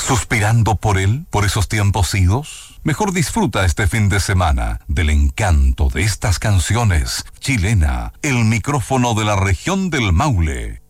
¿Suspirando por él, por esos tiempos idos? Mejor disfruta este fin de semana del encanto de estas canciones. Chilena, el micrófono de la región del Maule.